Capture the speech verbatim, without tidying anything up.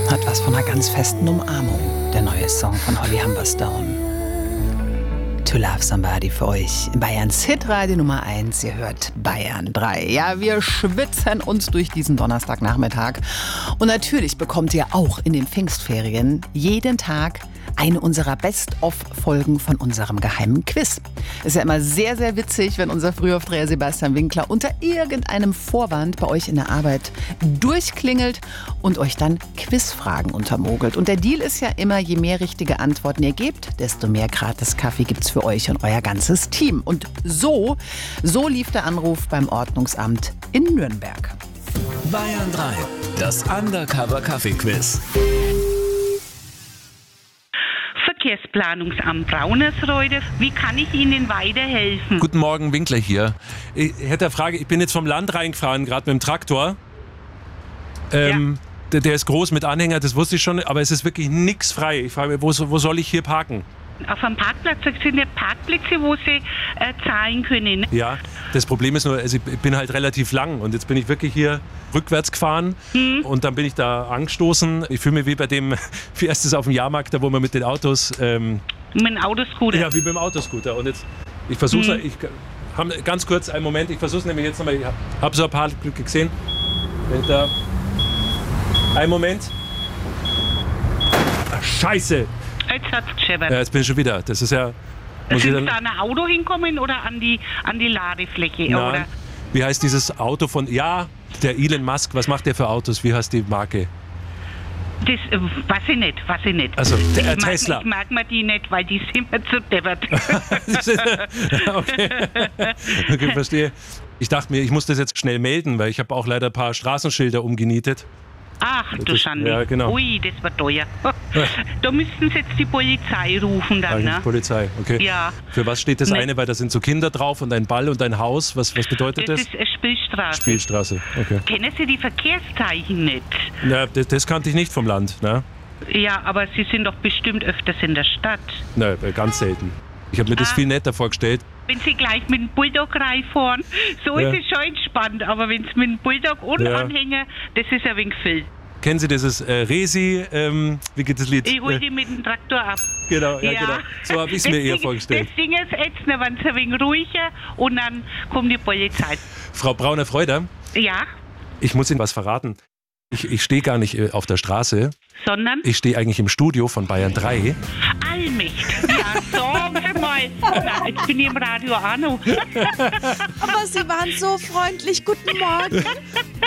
Hat was von einer ganz festen Umarmung, der neue Song von Olli Humberstone. To Love Somebody für euch in Bayerns Hitradio Nummer eins. Ihr hört Bayern drei. Ja, wir schwitzen uns durch diesen Donnerstagnachmittag. Und natürlich bekommt ihr auch in den Pfingstferien jeden Tag eine unserer Best-of-Folgen von unserem geheimen Quiz. Ist ja immer sehr, sehr witzig, wenn unser Frühaufdreher Sebastian Winkler unter irgendeinem Vorwand bei euch in der Arbeit durchklingelt und euch dann Quizfragen untermogelt. Und der Deal ist ja immer, je mehr richtige Antworten ihr gebt, desto mehr gratis Kaffee gibt's für euch und euer ganzes Team. Und so, so lief der Anruf beim Ordnungsamt in Nürnberg. Bayern drei, das Undercover-Kaffee-Quiz. Verkehrsplanungsamt Braunersreude. Wie kann ich Ihnen weiterhelfen? Guten Morgen, Winkler hier. Ich hätte eine Frage, ich bin jetzt vom Land reingefahren, gerade mit dem Traktor. Ähm, ja. der, der ist groß mit Anhänger, das wusste ich schon, aber es ist wirklich nichts frei. Ich frage mich, wo, wo soll ich hier parken? Auf einem Parkplatz, das sind ja Parkplätze, wo Sie äh, zahlen können. Ne? Ja, das Problem ist nur, also ich bin halt relativ lang und jetzt bin ich wirklich hier rückwärts gefahren mhm. und dann bin ich da angestoßen. Ich fühle mich wie bei dem, wie erst das auf dem Jahrmarkt, da wo man mit den Autos... Ähm, mit dem Autoscooter? Ja, wie beim Autoscooter. Und jetzt, ich versuche es, mhm. ich habe ganz kurz einen Moment, ich versuche es nämlich jetzt nochmal, ich habe hab so ein paar Glücke gesehen. Wenn da, einen Moment. Ach, Scheiße! Jetzt hat's gescheppert. Ja, jetzt bin ich schon wieder. Das ist ja... Muss Sind ich dann, da an ein Auto hinkommen oder an die, an die Ladefläche? Na, oder? Wie heißt dieses Auto von... Ja, der Elon Musk. Was macht der für Autos? Wie heißt die Marke? Das äh, weiß ich nicht, weiß ich nicht. Also, der äh, ich mag, Tesla. Ich mag mir die nicht, weil die sind mir zu deppert. okay. okay, verstehe. Ich dachte mir, ich muss das jetzt schnell melden, weil ich habe auch leider ein paar Straßenschilder umgenietet. Ach, du das, Schande. Ja, genau. Ui, das war teuer. Da müssten Sie jetzt die Polizei rufen dann, Eigentlich ne? Polizei, okay. Ja. Für was steht das Ne. eine? Weil da sind so Kinder drauf und ein Ball und ein Haus. Was, was bedeutet das? Das ist eine Spielstraße. Spielstraße, okay. Kennen Sie die Verkehrszeichen nicht? Na, das, das kannte ich nicht vom Land, ne? Ja, aber Sie sind doch bestimmt öfters in der Stadt. Nein, ganz selten. Ich habe mir das Ah. viel netter vorgestellt. Wenn Sie gleich mit dem Bulldog reinfahren, so Ja. ist es schon entspannt. Aber wenn Sie mit dem Bulldog ohne Ja. Anhänger, das ist ein wenig viel. Kennen Sie dieses äh, Resi, ähm, wie geht das Lied? Ich hol Äh, die mit dem Traktor ab. genau, ja, genau. So habe ich es mir eher vorgestellt. Das Ding ist jetzt, wenn es ein wenig ruhiger und dann kommt die Polizei. Frau Brauner-Freuder, Ja, ich muss Ihnen was verraten. Ich, ich stehe gar nicht äh, auf der Straße. sondern Ich stehe eigentlich im Studio von Bayern drei. Allmächt. Ja, sagen Sie mal. Na, jetzt bin ich im Radio auch noch. Aber Sie waren so freundlich. Guten Morgen.